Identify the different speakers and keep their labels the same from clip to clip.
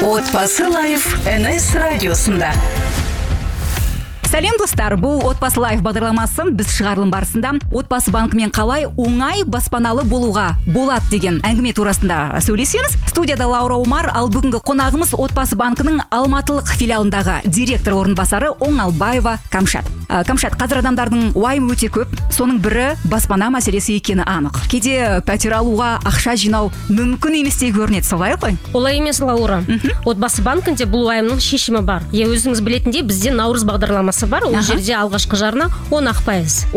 Speaker 1: Отбасы лайф НС радиосында.
Speaker 2: Сәлем достар, бұл Отбасы лайф бағдарламасы біз шығарылым барысында отбасы банкімен қалай оңай баспаналы болуға болады деген әңгіме турасында сөйлесеміз. Студияда Лаура Омар, ал бүгінгі қонағымыз Отбасы банкінің Алматылық филиалындағы директор орынбасары Оңалбаева Камшат. Камшат, қазір адамдардың уайымы өте көп, соның бірі баспана мәселесі екені анық. Кейде пәтер алуға ақша жинау мүмкін еместей көрінеді, солай ғой?
Speaker 3: Олай емес, Лаура. Отбасы банкінде бұл уайымның шешімі бар. Өзіңіз білетіндей, бізде Наурыз бағдарламасы бар. Ол жерде алғашқы жарна 10%.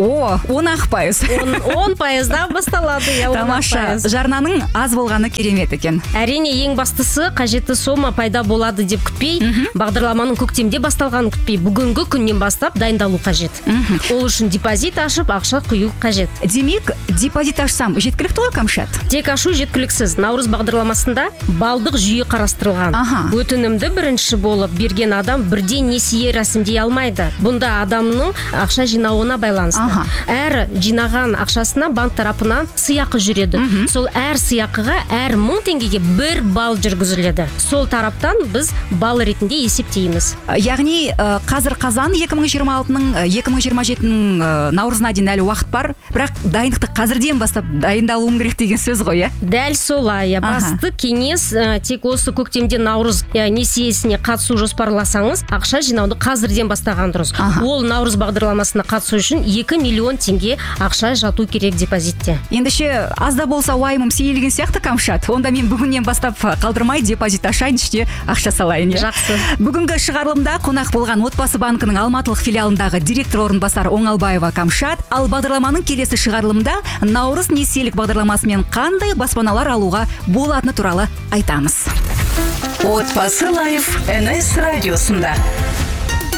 Speaker 2: 10%.
Speaker 3: 10%-да басталады.
Speaker 2: Тамаша. Жарнаның аз болғаны керемет екен.
Speaker 3: Әрине, ең бастысы қажетті сома пайда болады деп күтпей, бағдарламаның көктемде басталғанын күтпей, бүгінгі күннен бастап дайындалу қажет. Ол үшін депозит ашып, ақша құю қажет.
Speaker 2: Демек, депозит ашсам жеткілікті ғой, Камшат?
Speaker 3: Тек ашу жеткіліксіз. Наурыз бағдарламасында балдық жүйе қарастырылған. Өтінімді бірінші болып берген адам бірден несие рәсімдей алмайды. Бұнда адамның ақша жинауына байланысты. Әр жинаған ақшасына банк тарапынан сыйақы жүреді. Сол әр сыйақыға әр 1000 теңгеге 1 балл жүргізіледі. Сол тараптан біз балл ретінде есептейміз.
Speaker 2: Яғни қазір қазан 2026-ның 2027-ның наурызына дейін әлі уақыт бар, бірақ дайындықты қазірден бастап дайындалуым керек деген сөз ғой,
Speaker 3: Дәл солай. Басты кеңес тек осы көктемде наурыз несиесіне қатысу жоспарласаңыз, ақша жинауды қазірден бастаған дұрыс. Ол наурыз бағдарламасына қатысу үшін 2 миллион теңге ақша жату керек депозитте.
Speaker 2: Ендеше аз да болса уайымым сейілген сияқты, Камшат. Онда мен бүгіннен бастап қалдырмай депозит ашайын, іште ақша салайын.
Speaker 3: Жақсы.
Speaker 2: Бүгінгі шығарылымда қонақ болған Отбасы банкінің Алматылық филиалындағы директор орынбасары Оңалбаева Камшат, ал бағдарламаның келесі шығарылымда наурыз несиелік бағдарламасымен қандай баспаналар алуға болатыны туралы айтамыз.
Speaker 1: Отбасы лайф НС радиосында.